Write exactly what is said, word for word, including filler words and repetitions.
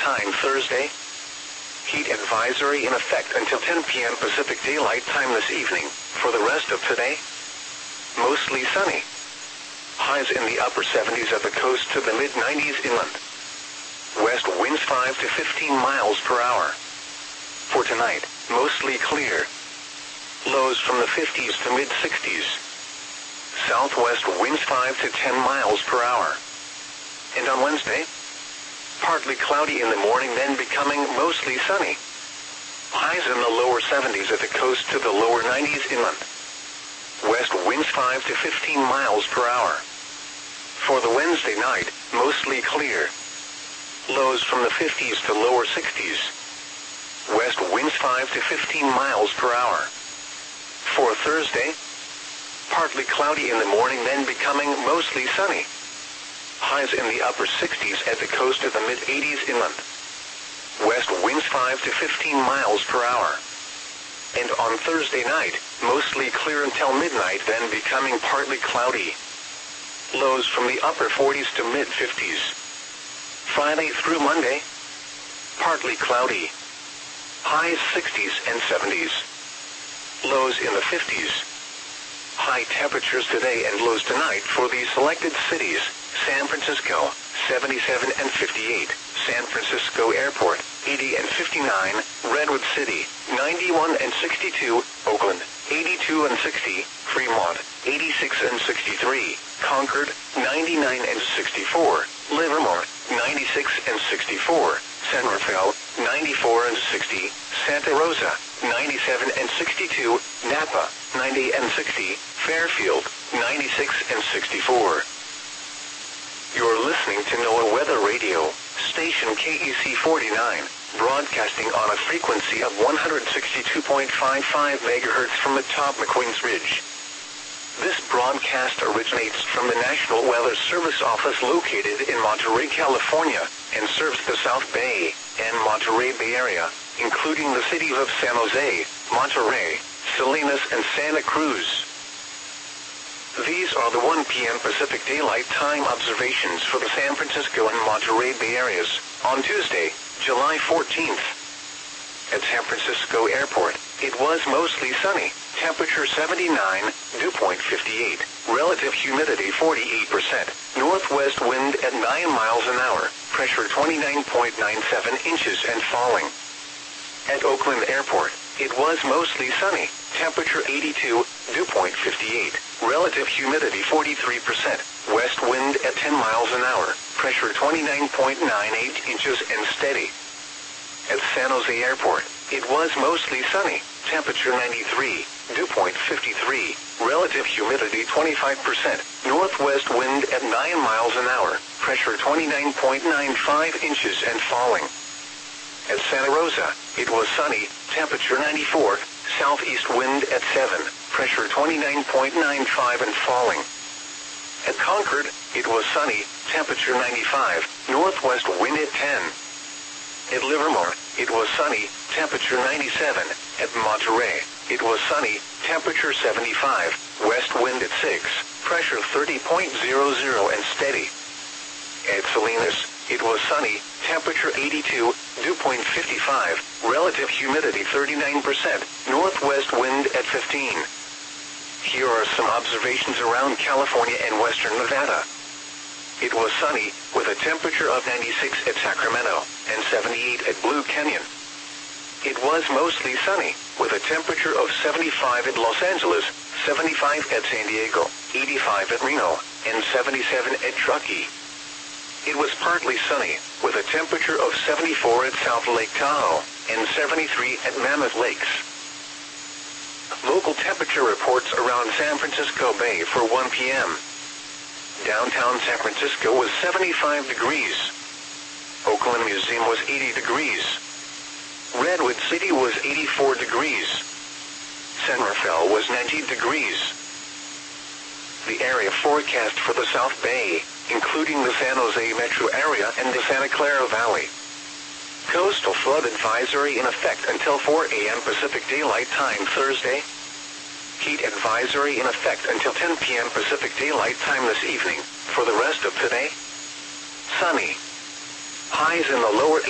Time Thursday. Heat advisory in effect until ten p m Pacific Daylight Time this evening. For the rest of today, mostly sunny. Highs in the upper seventies at the coast to the mid nineties inland. West winds five to fifteen miles per hour. For tonight, mostly clear. Lows from the fifties to mid sixties. Southwest winds five to ten miles per hour. And on Wednesday, partly cloudy in the morning, then becoming mostly sunny. Highs in the lower seventies at the coast to the lower nineties inland. West winds five to fifteen miles per hour. For the Wednesday night, mostly clear. Lows from the fifties to lower sixties. West winds five to fifteen miles per hour. For Thursday, partly cloudy in the morning, then becoming mostly sunny. Highs in the upper sixties at the coast to the mid eighties inland. West winds five to fifteen miles per hour. And on Thursday night, mostly clear until midnight, then becoming partly cloudy. Lows from the upper forties to mid fifties. Friday through Monday, partly cloudy. Highs sixties and seventies. Lows in the fifties. High temperatures today and lows tonight for the selected cities: San Francisco, seventy-seven and fifty-eight, San Francisco Airport, eighty and fifty-nine, Redwood City, ninety-one and sixty-two, Oakland, eighty-two and sixty, Fremont, eighty-six and sixty-three, Concord, ninety-nine and sixty-four, Livermore, ninety-six and sixty-four, San Rafael, ninety-four and sixty, Santa Rosa, ninety-seven and sixty-two, Napa, ninety and sixty, Fairfield, ninety-six and sixty-four. You're listening to NOAA Weather Radio, station K E C forty-nine, broadcasting on a frequency of one hundred sixty-two point five five megahertz from atop McQueen's Ridge. This broadcast originates from the National Weather Service office located in Monterey, California, and serves the South Bay and Monterey Bay Area, including the cities of San Jose, Monterey, Salinas, and Santa Cruz. These are the one p m Pacific Daylight Time observations for the San Francisco and Monterey Bay areas on Tuesday, July fourteenth. At San Francisco Airport, it was mostly sunny, temperature seventy-nine, dew point fifty-eight, relative humidity forty-eight percent, northwest wind at nine miles an hour, pressure twenty-nine point nine seven inches and falling. At Oakland Airport, it was mostly sunny, temperature eighty-two, dew point fifty-eight, relative humidity forty-three percent, west wind at ten miles an hour, pressure twenty-nine point nine eight inches and steady. At San Jose Airport, it was mostly sunny, temperature ninety-three, dew point fifty-three, relative humidity twenty-five percent, northwest wind at nine miles an hour, pressure twenty-nine point nine five inches and falling. At Santa Rosa, it was sunny, temperature ninety-four, southeast wind at seven, pressure twenty-nine point nine five and falling. At Concord, it was sunny, temperature ninety-five, northwest wind at ten. At Livermore, it was sunny, temperature ninety-seven. At Monterey, it was sunny, temperature seventy-five, west wind at six, pressure thirty point zero zero and steady. At Salinas, it was sunny, temperature eighty-two, dew point fifty-five, relative humidity thirty-nine percent, northwest wind at fifteen. Here are some observations around California and western Nevada. It was sunny, with a temperature of ninety-six at Sacramento, and seventy-eight at Blue Canyon. It was mostly sunny, with a temperature of seventy-five at Los Angeles, seventy-five at San Diego, eighty-five at Reno, and seventy-seven at Truckee. It was partly sunny, with a temperature of seventy-four at South Lake Tahoe, and seventy-three at Mammoth Lakes. Local temperature reports around San Francisco Bay for one p m Downtown San Francisco was seventy-five degrees. Oakland Museum was eighty degrees. Redwood City was eighty-four degrees. San Rafael was ninety degrees. The area forecast for the South Bay, including the San Jose metro area and the Santa Clara Valley. Coastal flood advisory in effect until four a m Pacific Daylight Time Thursday. Heat advisory in effect until ten p m Pacific Daylight Time this evening. For the rest of today, sunny. Highs in the lower